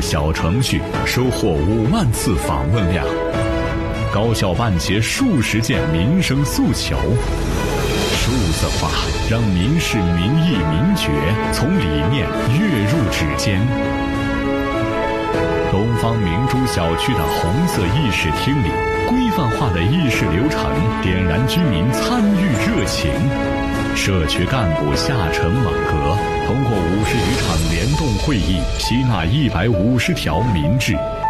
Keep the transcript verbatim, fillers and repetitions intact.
小程序收获五万次访问量，高效办结数十件民生诉求。数字化让民事民意民决从理念跃入指尖。东方明珠小区的红色议事厅里，规范化的议事流程点燃居民参与热情。社区干部下沉网格，通过五十余场联动会议，吸纳一百五十条民志，